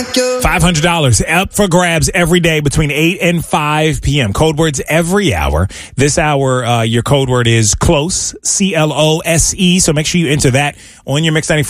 $500 up for grabs every day between 8 and 5 p.m. Code words every hour. This hour, your code word is CLOSE, CLOSE. So make sure you enter that on your Mix 94